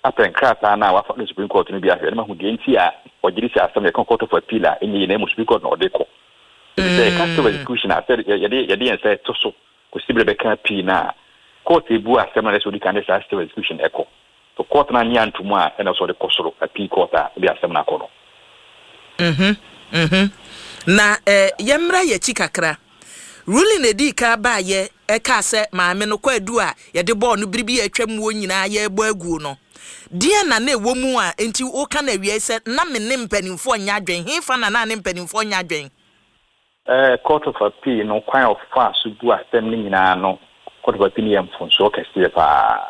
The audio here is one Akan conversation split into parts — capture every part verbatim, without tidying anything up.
apen krata na wa fa the Supreme Court no bi ahwe na hu de nti a ogiri si asem the Court of Appeal a enyi na Supreme Court na odeko the capital execution I said yede yede yen say to so ko sibre be kan pi na court ebu asem na so di kan say capital execution eko to court na nya ntumu a na so de kosoro appeal court a bi asem na kono mhm mhm na eh yemra ye chikakra ruling edika ba ye eka se maame no kwadu a ye de ball no biribi atwam wo nyina ye ebo agu no dia na na ewo mu a enti wo ka na wie se na me ne mpanimfo nya adwen he fa na na ne mpanimfo nya adwen eh court of appeal no kwan of fa so bu asem ni nyina no court of appeal yem funso kese pa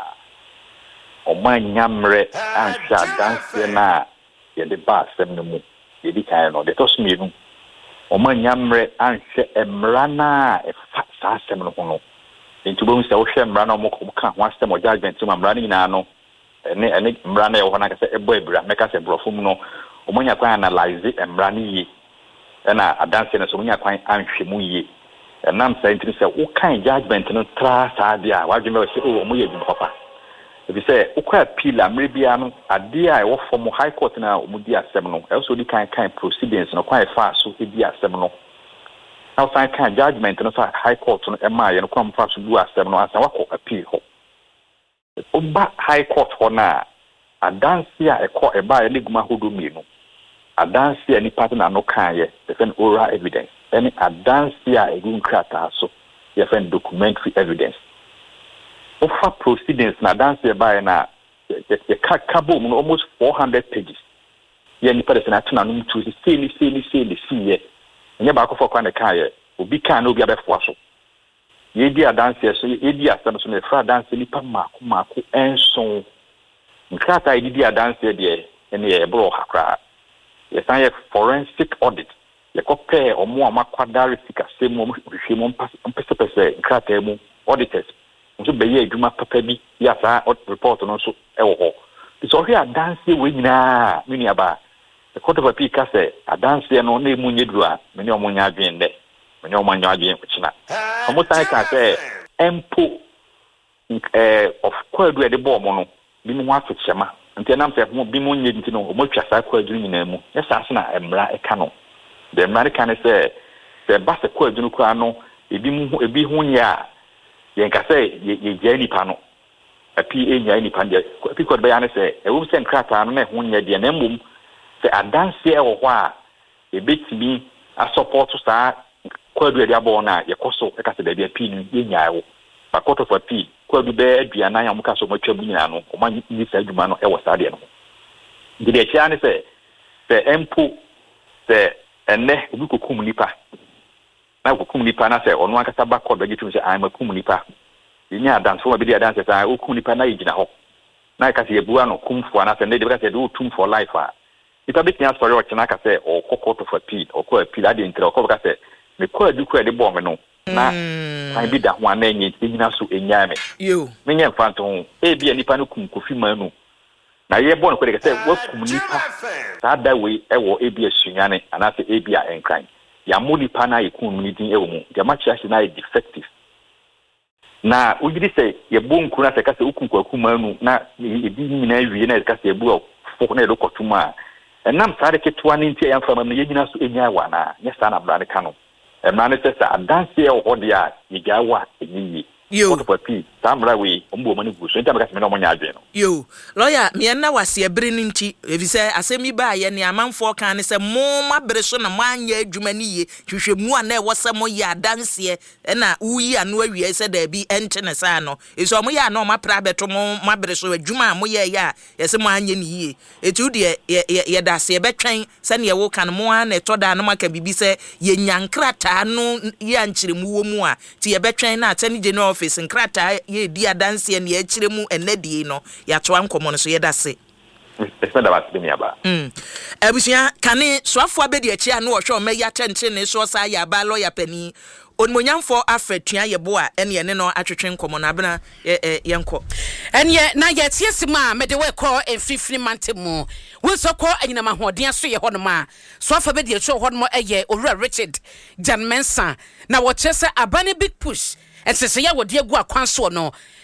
o man nyamre ansha dance na ye de ba asem no mu ye di kan no de to smienu o man nyamre ansha emra na e fa sa asem no no enti bo nse wo hwe emra na mo ka ho asem o judgment ma emra ni nyina no ene ene emra na ye ho na ka se ebo ebra meka se brofum no o man yakwa analyze emra ni yi na adanse na so munya kwan anhwemu yie enam sai ntini se wo kan judgment no tra saa dia wadwe me se o mo ye dum papa ebi se ukwa appeal amre bia no ade a e wo form high court na o mu di asem no e so di kan kan proceedings no kwan fa so e di asem no na san kan judgment no fa high court no e ma ye no kwan fa so du asem no asa wako appeal ho o ba high court ho na adanse a e ko e ba ye leguma hodo mienu adanse ani partner no kan ye the oral evidence any adanse a egun krata so ye fen documentary evidence offer proceedings na adanse by na ye kakabo mu almost four hundred pages ye ni person atuna no mtu se se ni se ni se ni se ye nye ba ko for kan kan ye obi kan na obi abefo so ye di adanse so ye di asem so na fra adanse ni pa mako mako enso nkrata ye di adanse de ene ye bro hakra yes I forensic audit ye kopɛ omo amakwadare sika semu hwehwemu mpese pese nkrata mu auditors nso beye adwuma papa bi ya sa report no so ɛwɔ hɔ so hwe adanse we nyina mini aba the court of appeal ka sɛ adanse no na emu nyeduru a meni omo nya adwen de meni omo nya adwen kina omo sai ka sɛ empo eh of kwadu e de bɔ omo no bi mu afa kyema nti nam sɛ ho bi mu nye nti no mo twa sa kwadu nyina mu yesa ase na emra eka no the American say the basse kwadu no kwa no ebi mu ebi ho nya a yen ka sɛ ye gya nipa no api enya nipa de api kwadu ba ya ne sɛ e wo sɛ nkrata no na ho nya de na mmom sɛ adanse e wo hɔ a ebetimi a support sa kwadu de abɔ na ye koso e ka sɛ da bi api no ye nya wo ba court of appeal kwadu be aduana ya muka so matwa mu nyina no o ma ni sa adwuma no e wo sa de no de de chia ne sɛ sɛ empo sɛ enne obi kokum nipa na kokum nipa na sɛ ono akasa ba court bagi tum sɛ ai makum nipa yinya adanso ma bi de adanse sɛ ai okum nipa na yigina hɔ na ka sɛ yebuwa no kumfo na sɛ ne de ka sɛ do tum for life a nipa bi tia story o kina ka sɛ o court of appeal o ko appeal ade ntre o ko ka sɛ me kwadu kwadu bɔ me no na ai bi da ho ana enye nyina so enya me yo me nya mfanto e bi nipa no kum kofi manu na ye bɔ no ko de ka sɛ wakum nipa saa da we e wo e bi asunyane ana sɛ e bi a enkran ya mo nipa na ye kum ni din e wo mu de ma chia na ye defective na ugidi sɛ ye bo nkuru na sɛ ka sɛ ukum kwakum manu na e bi nyina wie na ka sɛ ebu fo na e do kotuma enam saa de ketwa ni ntia ya mfama no ye nyina so enya wa na nye saa na bra ne ka no emra ne sɛ sɛ adanse e wo hɔ de a ye ga wa enyi yo papi tamra we ombo mani gu so nta me ka se me no monya adwen no yo lawyer me na wase abere ni nti efise asemi ba ye ne amanfo kan ne se mo mabere so na mo anya adwuma ni ye hwehwemu a na e wose mo ye adanse e na uyi anu awie se da bi ente ne sa no eso mo ya na mo mapra beto mo mabere so adwuma mo ye ya ye se mo anya ni ye etu de ye da se betwen se ne ye wo kan mo an eto da no maka bibi se ye nyankrata no ye ankyeremu wo mu a ti ye betwen na atani general office nkrata ye di adanse ne ye kyeremu enadie no ya to ankomo no so ye da se esa da ba me aba mm abusia kane soafo abedi achi anu wo hwe o meya tenche ne so sa ya ba lawyer pani onmonyamfo afetua ye bo a ene ne no atwetwe nkomo na bena ye yenko enye na ye tiesima me de we call enfifini mantemu we so call anyina mahoden so ye hono ma soafo abedi achi ho no eye Owura Richard Jan Mensa na wo chese abane big push ensese ya wodi agu akwanso no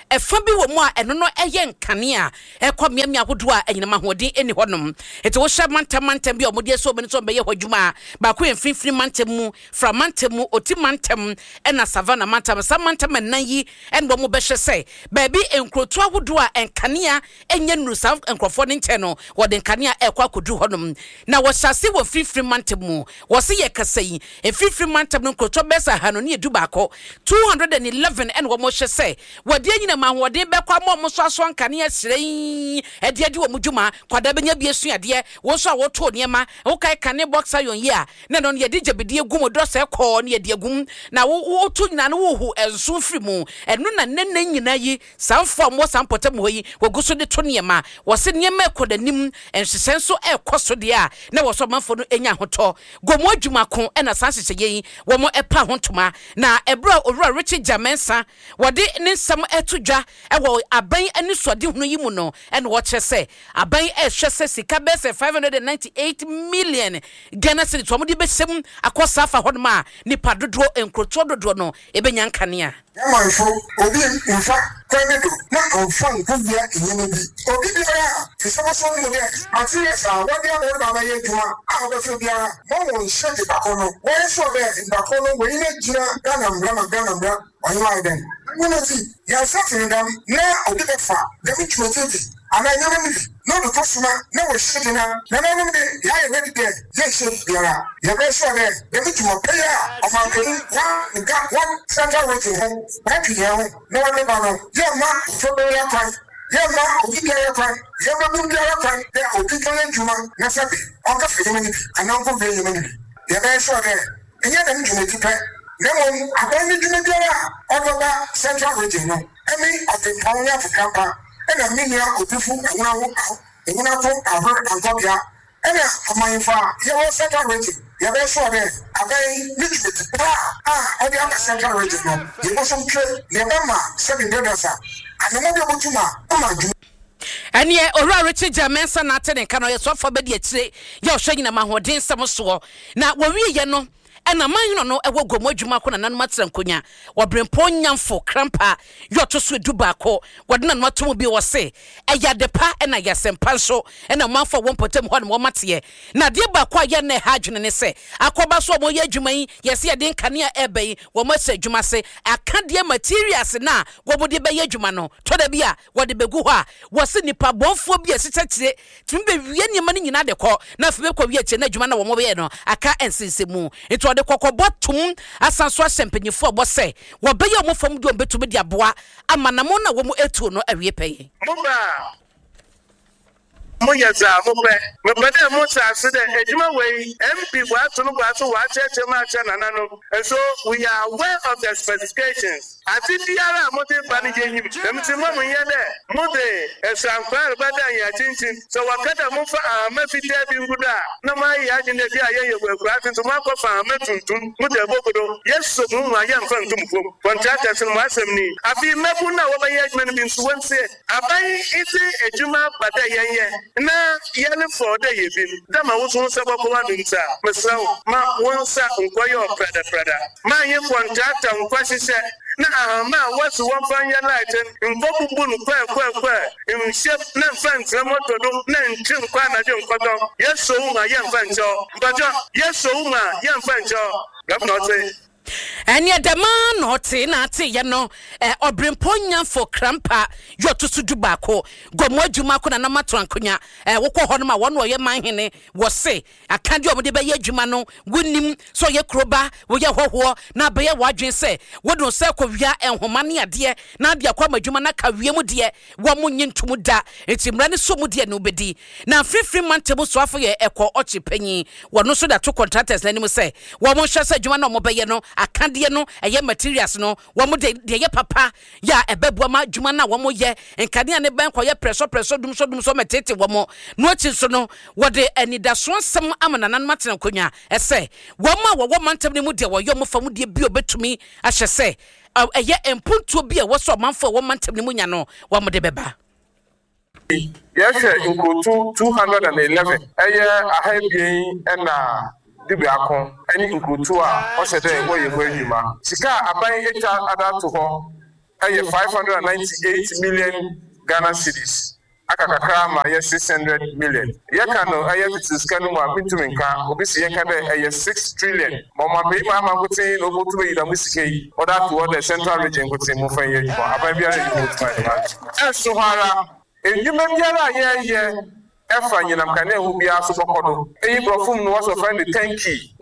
ɛfa bi wɔ mu a ɛno no ɛyɛ nkane a ɛkɔ miamia ahodoɔ a ɛnyinam ahoɔden ɛni hɔnom ɛte wo hyɛ mantam mantam bi a ɔmode so ɔbɛne so ɔbɛyɛ hɔ adwuma a baako yɛ mfimfini mantam mu fra mantam mu oti mantam ɛna savana mantam sa mantam ɛnan yi ɛne bɔ mu bɛhyɛ sɛ baabi nkroto ahodoɔ a nkane a ɛnyɛ nuru sa nkrɔfoɔ ne nkyɛn no wɔde nkane a ɛkɔ akɔdu hɔnom na wɔhyɛ wɔ mfimfini mantam mu wɔse yɛ kasa yi mfimfini mantam no nkroto bɛsa ha no ne edu baako two hundred eleven ɛne wɔn hyɛ sɛ wɔde anyina ma wɔde bɛkɔ ama wɔn so aso nkane ahyerɛn ɛde adi wɔn dwuma kwada bɛnya bi esuadeɛ wɔn so a wɔtɔ nneɛma wɔkae kane boxer yon yi a na no yɛde gyabedie gum do sɛ kɔɔ ne yɛde agum na wɔtɔ nyina no wɔhu ɛnso firi mu ɛno na nenne nyina yi sanfo mo sampɔtɛ mo yi wɔgu so de to nneɛma wɔse nneɛma ɛkɔ danim ɛnhyehyɛ nso ɛkɔ so deɛ a na wɔso manfo no enya hotɔ gomo adwuma ko ɛna san hyehyɛ yi wɔn ɛpa ho ntoma na ɛbra owura Richard Jamensa wɔde ne nsɛm ɛto dwa ɛwɔ aban ani sɔde hunu yi mu no ɛna wɔkyerɛ sɛ aban ɛhwɛ sɛ sika bɛsɛ five hundred ninety-eight million Ghana cedis wɔn de bɛsɛm akɔ safa hɔ nom a nipa dodoɔ nkrotoɔ dodoɔ no ebɛnya nkanea Yamanfo obi nfa kwende do na onfa nkubia enyeme bi obi biara tisaboso mu de ati esa wode a ba ba ye dwuma a obefe biara mo won hye de bakono won so be bakono we ina gira Ghana mbra Ghana mbra onwa den munati ya safin dam na obi be fa dem twetete ana nyame mi no do kosuma na wo hye na na na mi de ya ye ready there ye hye biara ye be so be dem twetete paya of ankeni one ga one central region home Thank you, no one ever. Your man, for the time. Your man, who did your time. Your man, who did your time. They are obedient to man. Nasabi, Uncle Philomene, and Uncle Philomene. You're very sure there. And yet, I'm going to pay. No one, I'm going to do over central region. I mean, of the Pony of Campa, and a million of people who are out. They will not talk about Antonia. And I'm my father, your central region. You're very sure there. I'm very literate. Ah, all the other central region. You must have trade. Remember, seven brothers. And the mother of Juma. Oh my God. And yet, Ora Richard Jamensa Nathan can I suffer bed yet say, you're showing a man who didn't some so. Now, when we, you know, and a man no ewo go modwuma ko na nan matran konya wo brempon nyamfo krampa yo to so dubako wo de nan mato bi wo se eya de pa na yasempa so na manfo won potem ho na wo mate na de ba kwa ye na ha dwene ne se akoba so mo ye adwuma yi ye se de nkane a ebe yi wo ma se adwuma se aka de materials na wo bo de be ye adwuma no to da bi a wo de begu ho a wo se nipa bonfo bi asetetire tumi be wie nyema ni nyina de ko na fe be kwa wie che na adwuma na wo mo be ye no aka ensensemu eto de kokobotum asanso asempanyifo bo se wo be ye mo fam de obetumi de aboa amanamo na wo mo etu no awie peye Moyaza mope mebede mo sase de ejuma we M P wa to no wa so wa cheche ma che nanano and so we are aware of the specifications ati biara mo te ba ni jenyim dem ti mo ye de mo de esankwar bada ya chinchin so wakata mo fa amafite bi nguda na ma ya je ne bi aye ye kwakura ati so ma ko fa amatutun mo de bogodo yeso mo ma ya mfa ntum fom contractors mo asem ni afi mebu na wo ba ye adwuma ni bi nso wonse aban iti ejuma bada yenye na yele for the yebin dama wo so sebo ko wadun sa mesraw ma wonsa nkoyo prada prada ma ye contractor nkwasise na ma wasu won fanya light nbobubu nu kwa kwa kwa imshep na mfantra moto do na ntrim kwa na de nkodo yeso uma ye mfancho mbajo yeso uma ye mfancho governor say and yet the man not in at ye no or bring ponya for crampa yo to su dubako go mo dwuma ko na na matrankonya eh wo ko honoma won wo ye man hene wo se akande omde be ye dwuma no wonim so ye kroba wo ye hoho na be ye wadwen se wo don se ko wia enhoma ne ade na de akwa madwuma na ka wie mu de wo mo nyintum da etimra ne so mu de no bedi na frifri mantebo so afo ye ekọ ochi panyi wo no so da to contractors na nim se wo mo hwe se dwuma na mo be ye no akande no eye materials no wo mo de ye papa ya ebebua ma dwuma na wo mo ye nkade ne ben koye preso preso dum so dum so metete wo mo no achi so no wo de anidaso nsem amana nan matena konya ese wo ma wo wo mantem ne mu de wo yo mo fam de bi obetumi ahye se eye empuntuo bi e wo so manfo wo mantem ne mu nya no wo mo de beba. Yes, in two hundred eleven eye ahabien na dibi akon eni nkutu a o sede wo ye wo adwuma sika aban eta ada to ho ɛyɛ five hundred ninety-eight million Ghana cedis. Akakakra ma ɛyɛ six hundred million. Yɛka no ɛyɛ titi sika no mu a bintumi nka obi si yɛka dɛ ɛyɛ six trillion. Mama be ma ma nkotin no botumi yi da mu sika yi. Oda to the central region nkotin mu fa yɛ adwuma. Aban biara yi mu fa yɛ. Ɛso hara edwuma biara yɛ yɛ ɛfa nyinam ka na ehu biara so bɔkɔdo. Eyi brɔfum no was friend the tanky.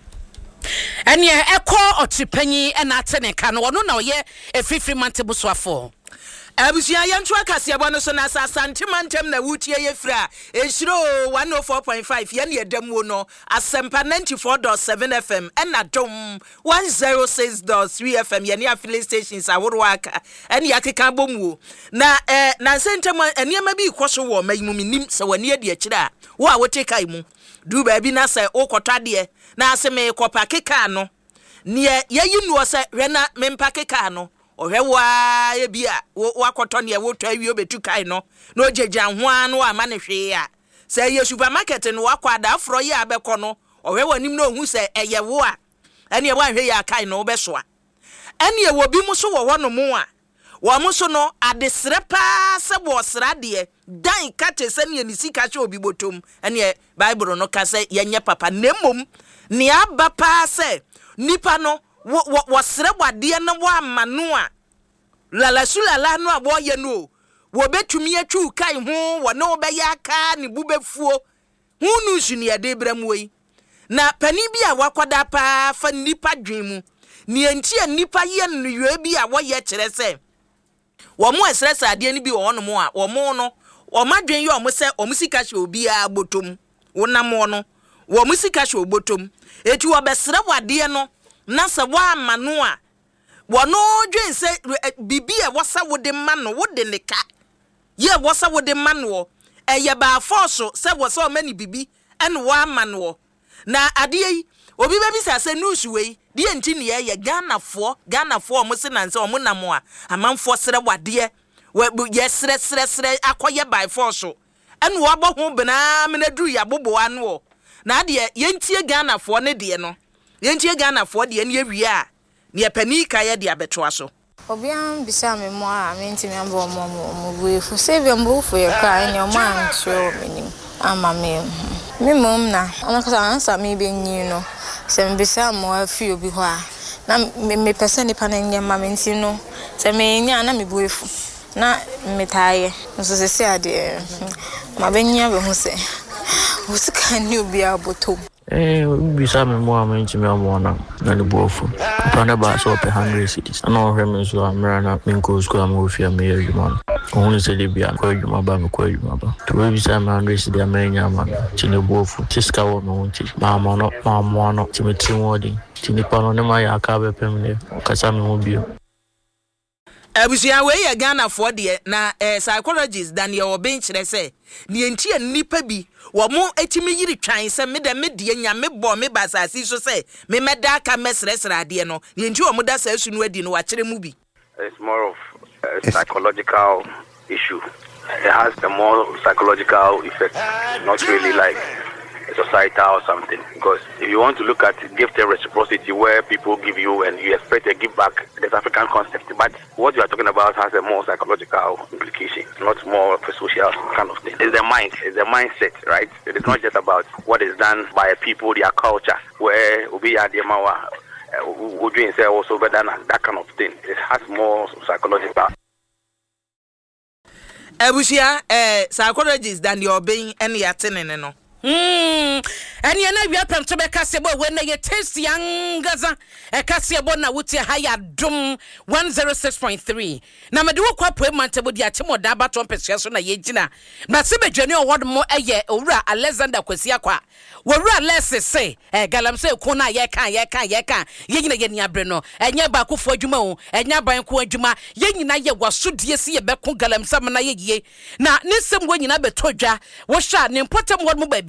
Ɛne ɛkɔ ɔtripanyi ɛna atene ka no ɔno na ɔyɛ efifiri mantebo soafo. Abusia yantu akasiabo no so na sasantimantem na wutie ye fra enshiro one oh four point five ye ne edamu no asempa ninety-four point seven F M ena dom one oh six point three F M ye ne affiliate stations aworo aka ene yakeka bomu na eh na sentem enema bi ikoso wo mayimu nim se wani ade akira wo a wote kai mu du ba bi na se okotade na aseme kopa keka no ne yeyi no se rena mempa keka no ohwewa ye bia wakoto ne woto awie obetu kai no na ogegya ho anu ama ne hwe a se ye supermarket no wakwada afro ye abekọ no ohwewa nim na ohu se eye wo a ene ye wanhwe ya kai no obesoa ene ye wobi mu so wo hono mu a wo mu so no adesre pa se bo srade dan kate se ne ni sika che obi botom ene bible no ka se yenye papa nemom ne aba pa se nipa no wo sere wade na wo amano a lala sulala no abo ye no wo betumi atwu kai ho wo no be ya ka ne bubefuo hunu suni ade bramu yi na pani bi a wakwada pa fa nipa dwen mu ne enti a nipa ye no ywe bi a wo ye kire se wo mo esresa ade ni bi wo no mo a wo mo no wo madwen ye o mo se o mo sika hye obi a botom wo na mo no wo mo sika hye obotom eti wo besere wade no na se wa amano a wono dwen se bibi e wosa wode ma no wode ne ka ye wosa wode ma no eye ba force se wosa o mani bibi ene wa amano na ade yi obi ba bi sa se news wei de enti ne ye Ghana fo Ghana fo mo se nan se o mo nam a amanfo sere wade ye sere sere sere akoye by force ene wo abo ho bena me na duru ya bobo anu na ade ye ntie Ghana fo ne de no yentie Ghana fo de ne awie a ne panika ye de abetoa so obian bisa me mo a me ntimi ambo mo mo buefu se bi ambo fu ye ka ne o man tro menim ama me me mom na ona ka ansa me be nyi no se me bisa mo afi obi ho a na me pese ni pa na nya ma me nti no se me nya na me buefu na me taaye so se se ade ma be nya be hu se usika ni obi abotom. Eh, bisa me mo am nti me amona na le bofu. Pana ba so pe one hundred cities. Ana o hweme so amra na minko school am ofia me adwuma. Ohun se de bia ko adwuma ba me ko adwuma ba. To we bisa me one hundred cities amanya ma. Ti le bofu. Tiska wo me wonti. Ma ma no ma mo no ti me ti wodi. Ti ni pa no ne ma ya ka be pem ne. Kasa me ho bio. Abusia we ye Ghana for de na eh, psychologist Daniel Obenchire say ne enti nipa bi wo mo etimi yiri twan se me de me de nya me bo me basasi so say me meda ka mesresra de no ne enti wo mo da sa su no adi no wa kire mu bi. It's more of a psychological issue. It has the more psychological effect, not really like a societal or something. Because if you want to look at gift and reciprocity, where people give you and you expect a give back, there's African concept. But what you are talking about has a more psychological implication, not more of a social kind of thing. It's the mind, it's the mindset, right? It is not just about what is done by people, their culture, where Ubi Ademawa would you say also better than that kind of thing. It has more psychological. Abusia, eh, psychologist Daniel Oben and Yatin no. Mm. And you know, we are from Tobacco when they taste young Gaza, a Cassiabona would say higher dum one oh six point three. Now, my do quite payment about the Atimo Daba Trumpet Yasuna Yejina. But Sibe General what more a year or Alexander Quasiaqua. Were less say, a galam say, Kona Yaka, Yaka, Yaka, Yena Yenia Breno, and Yabaku for Jumo, and Yabanku Juma, Yenina was should ye see a Beku Galam Samana ye. Now, Nissim when you never told ya, was shot an important one more baby.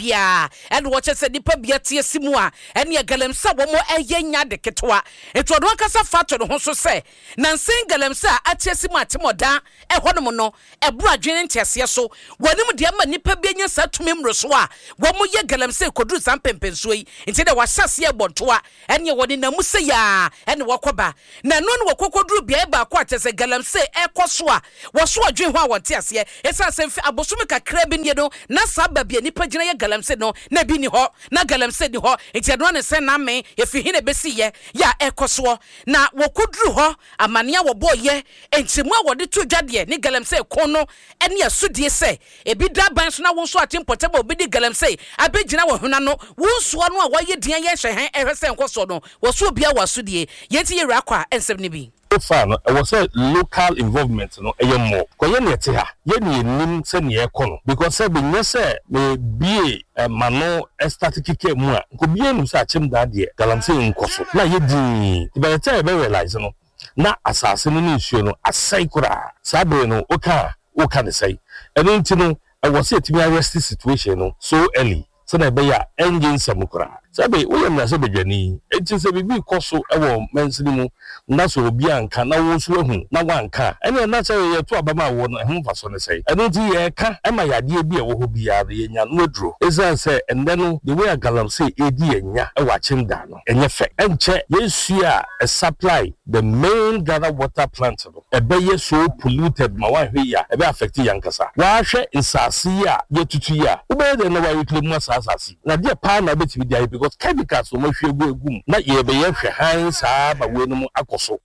bia and watch us nipa bia tie simu a ene galamse wo mo eye nya de ketwa eto do kasa fato no ho so se na nsen galamse a atie simu atemoda e honom no e bro adwene ntese so wonim de ma nipa bia nya satumi mroso a wo mo ye galamse koduru sampempenso yi nti de wasase e bontoa ene woni na muse ya ene wakoba na no no wakokoduru bia e ba kwa tese galamse e koso a wo so adwen ho a wonte ase esa se abosom kakra bi ne no na saba bia nipa gina ye galamse no na bi ni ho na galamse ni ho nti do ne se na me e fi hine besi ye ya e koso na wakoduru ho amane a wo boye entimu a wode to dwade ne galamse kono ene asudie se e bi da ban so na wo so atempote ba obi di galamse abegina wo huna no wo so no a waye dian ye hwe ehwe se nkoso no wo so bia wasudie yenti ye rakwa ensem ne bi fan it was a local involvement no eye mo ko ye ne te ha ye ne nim se ne e kono because say be nye say me bie mano static mu a ko bie nim say achim da de galamse nkoso na ye di by the time be realize no na asase no nsuo no asai kura sabe no oka oka ne sai eno nti no I was a timi arrest situation no so early so na be ya engine samukura sabe we na se bedwani enti se bibi koso e wo mensini mu na so obi anka na wo so ahu na wanka ene na se ye to abama wo no ehun faso ne sei eno ti ye ka e ma yade bi e wo ho bia ye nya no aduro esa se ende no the way galamse edi enya e wa chinda no enye fe enche yesu a supply the main gather water plant no e be ye so polluted ma wa hwe ya e be affect yankasa wa hwe insasi a ye tutu ya wo be de na wa reclaim asasi na de pa na beti bi because chemicals so much egu egum na ye be ye hwe han saa ba we no mu akoso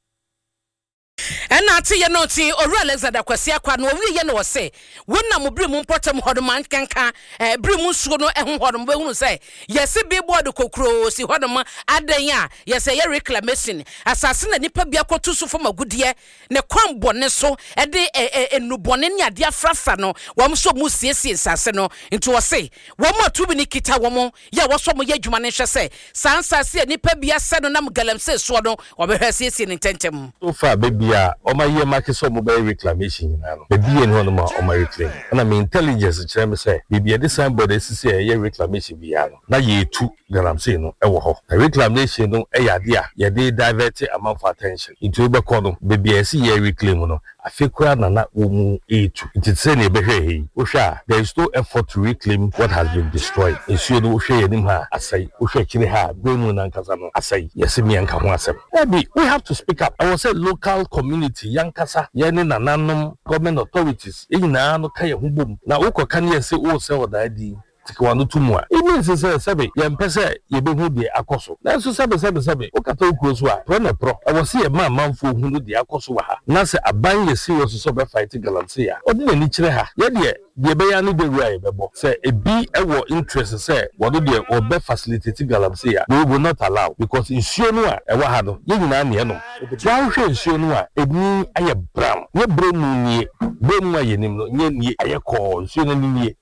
ena ati ye no ti Oru Alexander Kwasi akwa no wi ye no se wonna mo bri mu mpotam hodoman kanka eh bri mu suo no ehun hodom be hunu se yesi bi board kokro si hodom adan a yesi ye reclamation asase na nipa bia kotu so fo magudie ne kwan bone so e de enubone ne ade afrafa no wom so mu siesie sase no nti wo se wom atubi ni kita wom ya wo so mo ye adwuma ne hwe se sansase nipa bia se no nam galamse so no wo be hwe siesie ne tentem so far baby ya o ma ye make so mobile reclamation na no baby en ho no ma o ma reclaim na me intelligence kire me say baby e sign board esisi e ye reclamation bia no na ye tu galamse no e wo ho reclamation no e ya de a ye de divert amount for attention into be call no baby esi ye reclaim no afekura na na wo mu etu it say na e be hwe he wo hwa there is no effort to reclaim what has been destroyed ensure no wo hwe ye nim ha asai wo hwe kire ha gbemu na nkasa no asai yesi me nka ho asem baby we have to speak up. I was say local community yankasa yene nananom government authorities enyina no ka ye hubom na ukoka ne se wo se odadi tikwanu tumwa even se sebe ye mpese ye behu de akoso na so sebe sebe sebe ukata ukuro so a pro na pro I was say ma manfo hunu de akoso wa ha na se aban ye serious so be fight galamse ya odi na ni kire ha ye de de be ya no de wura ye bebo se ebi ewo interest se wodo de o be facilitate galamse ya we will not allow because insuo no a ewa ha no ye nyina na ye no wa hwe insuo no a ebi aye brown ye bremu nie bremu aye nim no nye nie aye ko insuo no nie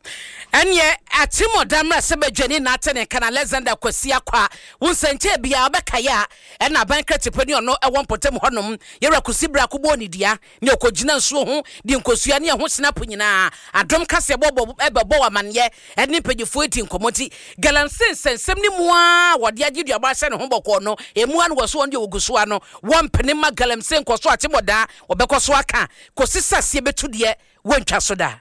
Anye atimo damra sebedwani na atene kana Alexander Kwasi akwa wonsenche bia obeka ya e na bankrate pani ono e won potem honom yera kusibra kubo ni dia ne okogina nsuo ho di nkosua ne ho snap nyina adom kase bobo ebebo wamanye e ne pagifo eti nkomoti galansen sensem ni mua wode agidua ba hye ne ho boko no emu an wo so onde oguso ano won pene ma galansen koso atimo da obekoso aka kosisa sie betu de wontwa so da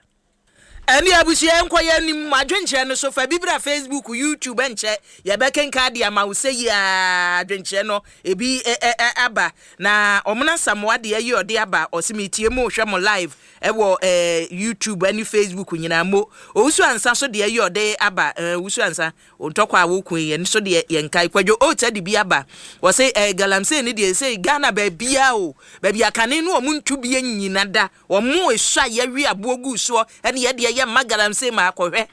Ani abusia enkoye nim adwenche no so fa bibra Facebook YouTube enche ye bekenka dia ma wo sei adwenche no ebi aba na omna samwade ye ode aba osimitie mu hwe mo live ewo YouTube ani Facebook nyina mo owusu ansa so de ye ode aba owusu ansa ontokwa wo kun ye so de ye nkai kwadwo o tadi bi aba wo sei galamse ni de sei Ghana ba bia o ba bia kane no omuntu bi nyina da wo mo ehwa ye wi abogu so ene ye de ye magalamse ma akohwe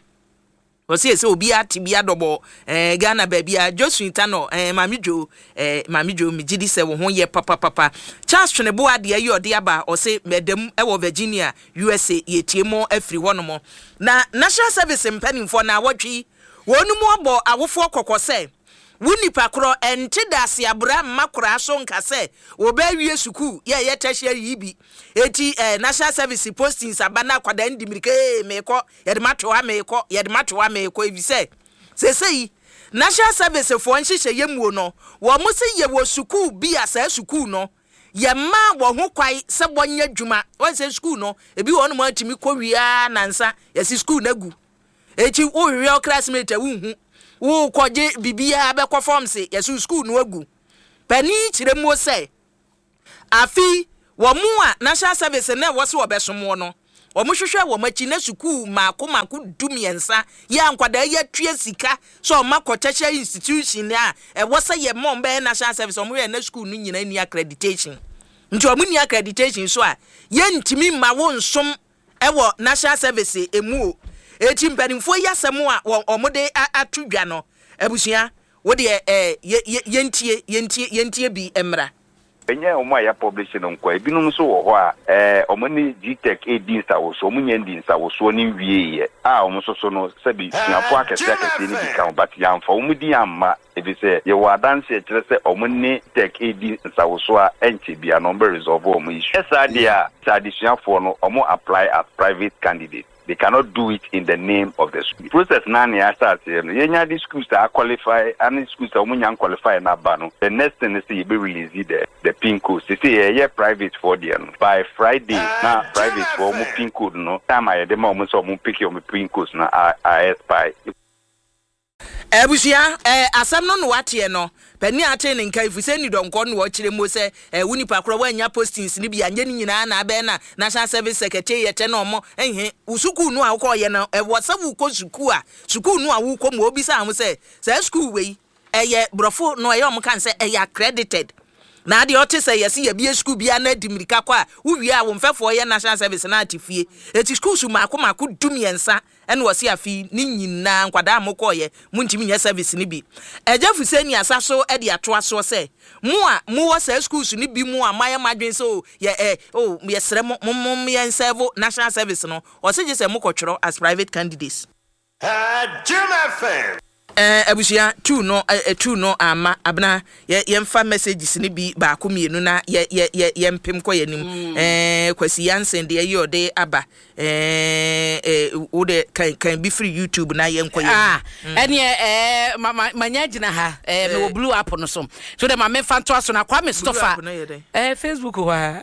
osi ese obi atibia dobo eh Ghana ba bia Josuita no eh mamijo eh mamijo migidi se wo ho ye papa papa Charles Chenebo ade ayi ode aba osi medem e wo Virginia U S A ye tiemo afri hono na National Service mpanimfo na wotwi wonu mu obo awofo kokose wuni pakro ente dase abra makora so nka se obawie suku ye ye tertiary yibi eti eh, national service postings abana kwada ndimirike eh, meko ye de matoa meko ye de matoa meko evise se sei national service fo nhihye yemu no wo mo se ye wo suku bi asa suku no ye ma wo ho kwai se bonye dwuma won se suku no ebi wo no ma atimi kowia nansa ye si suku nagu eti wo hwe classmate wu wo koje bibia be ko form se yesu school no agu pani kiremu se afi wo mu a national service na wo se wo besomo no wo mu hwehwe wo machi na school maako maako dumiensa ya nkwada ya tue sika so makocheche institution a e wo se ye mom be national service wo mu na school no nyina ni accreditation nti wo mu ni accreditation so a ye ntimi ma wo nsom e wo national service emu eti mpanimfo yasemu a omode atudwa no abusua wo de eh yentie yentie yentie bi emra enye omo ya publishing nko ebinum so wo ho a eh omani Gtech eighteen sawo so omunye ndin sawo so ni wieye a omo so so no sabi siafo akese akese ni bi kan but yamfa omudi amma ebi se ye wa dance e kire se omani Tech eighteen sawo so a enche bia no be resolve omo issue esa dia sadisiafo no omo apply as private candidate. They cannot do it in the name of the school. Process nani ya start here. Yenya di schools that qualify, any schools that munyan qualify na bano. The next thing is to be release the the pin code. They say yeah private for them by Friday. Na private for mu pin code no. Time I dem almost so mu pick your pin codes na I spy. Ebusia eh asam no no watie no pani ate ne nka ifuse ni donko no wo kire mo se eh wuni pakro wa nya postings ni bia nya ni nyina na be na national service secretary yete no mo enhe usuku no a wo ye na e wo sabu ko suku a suku no a wo ko mo obi sa am se say school we eye brofo no e om kan se eye accredited na de ote se yesi ye bia school bia na dimirika kwa wo wi a wo mfefo ye national service na atifie eti school su mako mako dumiensa ene wose afi ni nyina nkwada amoko ye muntimi nya service ni bi eja fuseni asaso e de ato aso se mu a mu wo sa schools ni bi mu a maye madwen so ye eh oh ye sere mo mo ye serve national service no o se je se mu kotworo as private candidates uh Jim F M eh abusia two no eh two no ama abna ye yemfa messages ni bi ba ko mienu na ye ye ye mpem ko yanim eh kwasi yansen de ye ode aba eh eh wo de kan kan bi free YouTube na ye nko ye ah ene eh manya gina ha eh me wo blue app no so so de ma me fa to aso na kwa me stoffa eh Facebook wa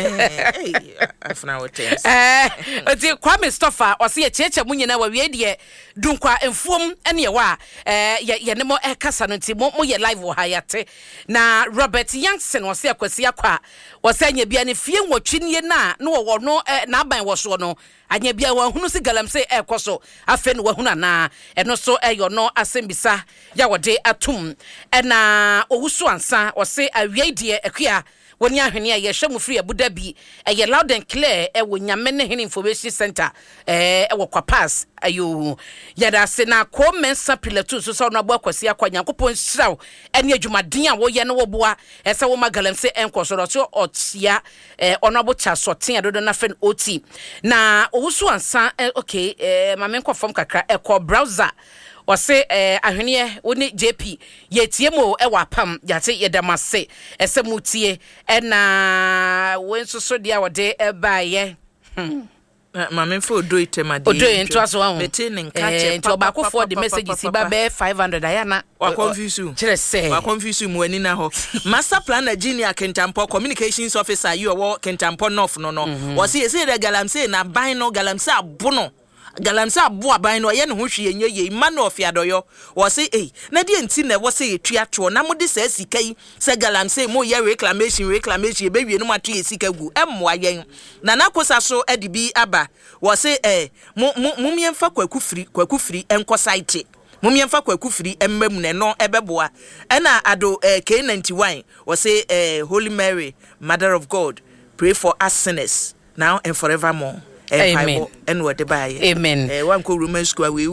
eh afna wo tens eh oti kwa me stoffa o se ye cheche munyina wa wie de dunkwa enfuom ene ye wa eh ye ne mo e kasa no ti mo ye live wo hayate na Robert Youngson wo se akwasi akwa wo se anya bia ne fie nwotwinye na no wo no na aban wo so no anya bia wa hunu se galamse e koso afe no wa hunu na eno so eyo no asembisa ya wode atum na owusu ansa wo se awie de akua woni ahwene ye hwemu free abuda bi eye loud and clear e wo nyame ne hene information center eh e wo kwa pass ayo yada se na ko mensa pilato so so no abo akwasi akwa nyankopon hiraw ene adwumaden a wo ye no wo boa e se wo magalamse enkoso so otia eh ono abo cha soten adodo na fen oti na owusu ansa eh, okay eh mame nkofom kakra e ko browser wase eh ahwene woni J P yetie mo e wapam yate yedamase ese mutie e na wensoso dia wode e baaye hmm mame fo do itemade odo ento aso wa beti ne nka che ento ba ko for the message si ba be five hundred ayana wa confuse kire se wa confuse mu ani na ho master plan engineer Kentampo communications officer you wo Kentampo north no no wase yesi de galamse na ban no galamse abono galamse abo aban no ye ne ho hwe enye ye ma no ofiadoyo wo se eh na de enti na wo se etua to na mo de sa sika yi se galamse mo ye reclamation reclamation e be wie no mato ye sika gu emmoa yen na nakosa so edibi aba wo se eh mo miemfa kwakufiri kwakufiri enko site mo miemfa kwakufiri emmam ne no ebeboa ena ado eh, K ninety-one wo se eh, Holy Mary Mother of God pray for us sinners now and forevermore. Amen. And what buy. Amen. Eh, one could remain square we.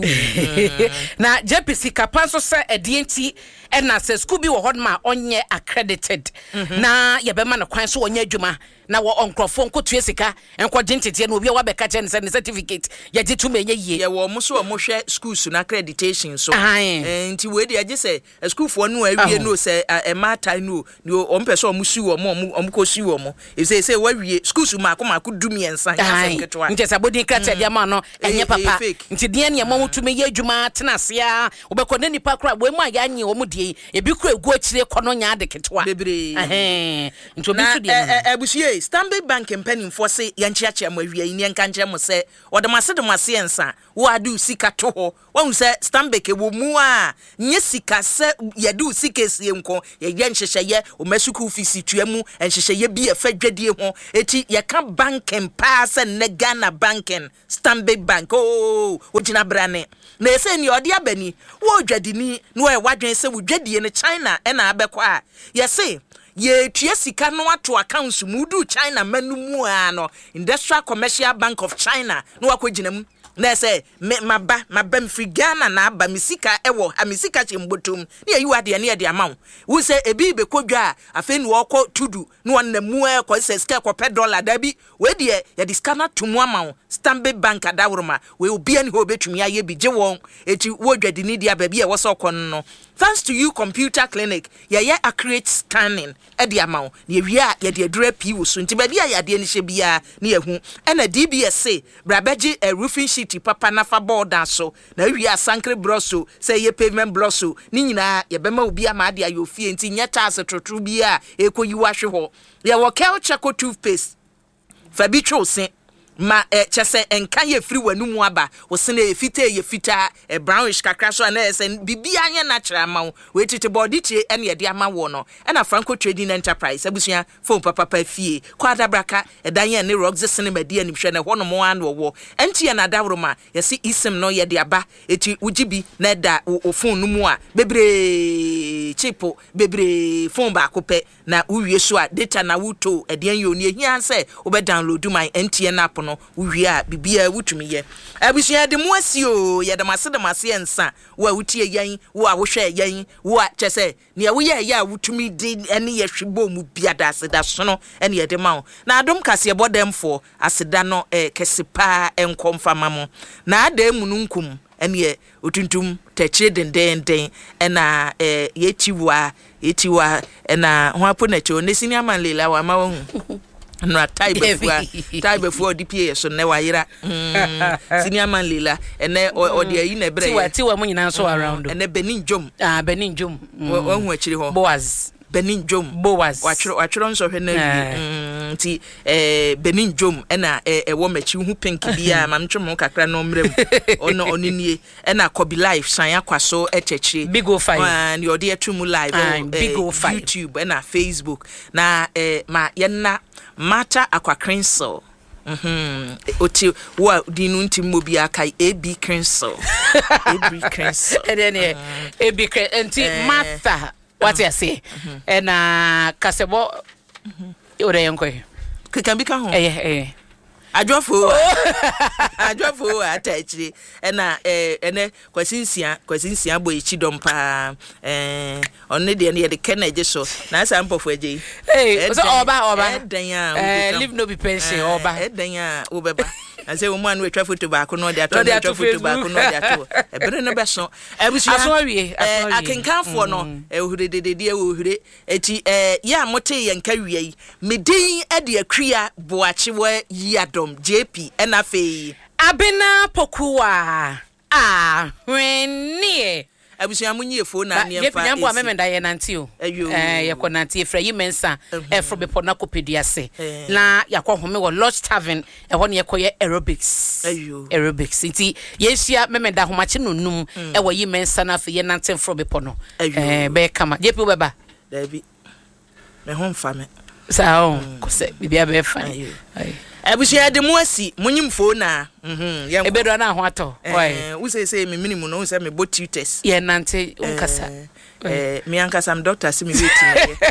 Na J P C kapanso se edienti and na se school bi wo hodma onye accredited. Na ye be ma no kwan so onye adwuma na wo onkrofo nkotua sika enko gentete na obi a wabeka che ne certificate ye je tuma enye yie ye wo mo so mo hwe schools na accreditation so enti we dey age say school for no awie no say e matter no ni o mpese o mo su o mo o mo ko su o mo e say say wawie schools ma ko ma ko dumi ensa ya se ketwa nti say body crack dia ma no enye papa nti de ne mo tuma ye adwuma tenase a obekọ na nipa kra bo mu a ya nye o mu de ebi kra egu akire kọ no nya de ketwa bebre eh nti obi su de abusie Stanbic Bank penny for say yanchiache mo awie ni enka nche mo say odamase de mase ensa wo adu sika to ho wo say Stanbic wo mu a nye sika se ye du sika sie nko ye ye nhyehyeye o masuku ofisi tuamu nhyehyeye bi e fa dwadie ho eti ye ka banking pass ne Ghana banking Stanbic Bank oh wo gina brane na ese ni odi abani wo dwadini no e wadwen se wo dwadie ne China e na abekọ a ye say ye tua sika no ato accounts mudu China manumu ano Industrial Commercial Bank of China no akogina mu na say me maba maba mfri Ghana na aba misika ewo amisika chembotom na yi wade na de amaw wo say ebi be kodwa afa ni wo kọ tudu no wonnamu e ko say sika ko per dollar da bi we de ye discount tomu amaw Stanbic Bank adawroma we obi ani ho betumi aye bi je won eti wo dwade ni dia ba bi e wo so kon no thanks to you computer clinic ye ye accurate scanning e de amaw na wi a ye de adura pi wo so nti ba bi a ye de ni hye bia na ye hu e na D B S say brabeji a roofing sheet papa na fa board so na wi a sankre broso say ye pavement broso ni nyina ye bema obi ama de ayo fie nti nya taase trotro bi a ekoyiwa hwe ho ye wo culture co toothpaste fa bi twose ma eh, chese enka ye free wanumu aba wo se na ye fita ye fita e brownish kakra so na ese bibia anya natural ma we tete body tie ene ye de ama wo no e na Franco Trading Enterprise abusua phone papa pa fie kwada braka e dan ye ne Roxy cinema de ani hwe na ho no mo an wo enti ye na dawroma ye se isim no ye de aba eti ugibi na da o phone no mu a bebre chipo bebre phone ba ko pe na uwie so a data na wuto e de ye oni ehia se wo be download my M T N app no uwia bibia wutumi ye abusua de mu asio ye de mase de mase ensa wo wutie yan wo a wo hwe yan wo a chese ne wo ye ya wutumi de ene ye hwebo mu biada aseda so no ene ye de ma na adom kase bodemfo aseda no eh kesepa enkomfama mo na adamu nunkum ene ye otuntum techire dendenden ena eh yetiwa yetiwa ena ho apo na che onesini amanlela wa ma wo no type fua type fua D P A so ne wa yira senior man lela ene o de ayi na bre tiwa tiwa mu nyina so around ene Benin Jom ah Benin Jom wo hu akiri ho Boaz Benin Jom Boaz wachiro wachiro nso hwe na nti eh Benin Jom ena e wo machi hu pink bia ma mtwem kakra no mrem ono oninie ena Kobi Life san akwaso echechire Big O five and your dear tumu live on Big O five YouTube ena Facebook na eh ma yenna Mata Aqua Crenso. Mhm. Oti wa dinu nti mobi akai A B Crenso. A B Crenso. And then A B Crenso Martha what you say? And uh kasebo ore yenko. Kikambika ho. Eh eh. Adwofo adwofo atachiri ena eh ene kwasinsia kwasinsia boy chidom pa eh onne de ne de kenaje so na sampofo aje eh so oba oba edan ya eh live no be pension oba edan ya obeba ase wo man we twa photo ba ko no de ato de twa photo ba ko no de ato e bere no be so abusia aso awie eh akenkanfo no e hure de de de e hure eti eh ya mote ye nka wie medin e de akria boache wa yiado J P ena fe Abena Pokuwa ah hwenie abusia munye fo na ne fa J P amemenda ye nanti o eh ye ko nanti efra yi mensa efro be pona kopediase na yakọ home wo Lodge Tavern e ho ne yekoye aerobics aerobics nti yesia memenda homache nonum e wo yi mensa na fe ye nanti efro be pono eh be kama J P beba David me ho mfa me sa o ko se bibia be fa abusia de mu asi munyim fo na mhm ye ebedo na ho ato eh wo say say me minimum no say me bo tutors ye nante unkasa eh me ankasa am doctor si me wait me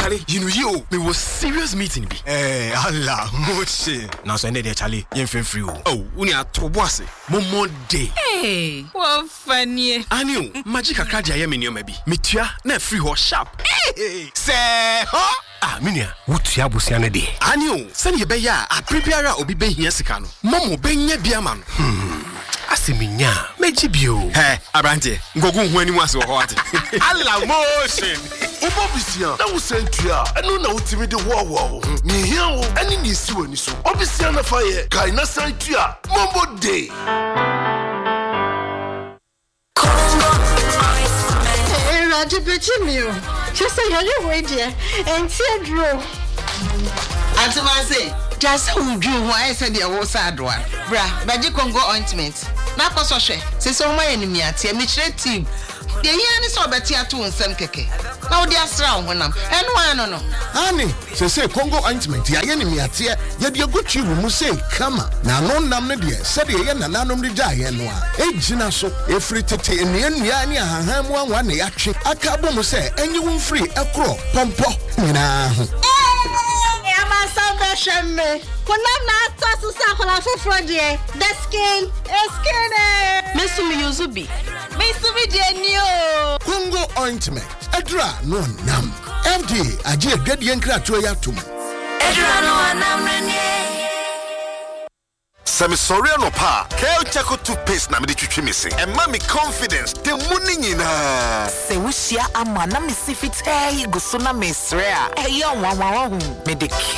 Charlie, you know you, me was serious meeting be. Eh, Allah, moche. Now so ende de Charlie, yen fin free o. Oh, uni a to boase. Momo day. Hey, what funny. Ani o, magic akra dia ye me nneoma bi. Metua na free ho sharp. Hey, say, huh? Ah, minia, wutua bosia ne de. Ani o, se ne be ya, aprebiara obi be hia sika no. Momo be nya bia ma no. Hmm. Asiminya, meji bio. He, abrante, ngogu hu ani mu ase ho ate. Allah motion. Obo bisia, na wo sentua, eno na utimi de wo wo. Ni hia wo, ani ni si wani so. Obisia na fa ye, kai na sentua, mombo day. Eh, Raji Pechimio. Just say you wait there and teardrop. Antimase, just who drew why I said there was sad one. Bra, Baji Congo ointment. Na koso hwe se se oma enimi ate me kire team de yan so beti ato nsem keke na wo de asra wo honam eno ano no ani se se Congo ointment ya enimi ate ye de agochi wu mu se kama na no nam ne de se de ye nananom de gya ye no a ejina so efri tete enuanua ani ahahan mu anwa na ya twe aka bo mu se enyi wo free ekro pompo nyina ho Shame. Kunam na tasu sa kola fufro die. The skin, skin. Mesumi yuzubi. Mesumi jenio. Congo ointment. Edra no nam. F D A aje adwade nkra to ya tum. Edra no anam renye. Sami sorry no pa. Kel chako toothpaste na me de twitwi me se. Emma me confidence. The money nyina. Se wushia ama na me sifit eh go so na me sre a. Eh yo nwa nwa hu. Me de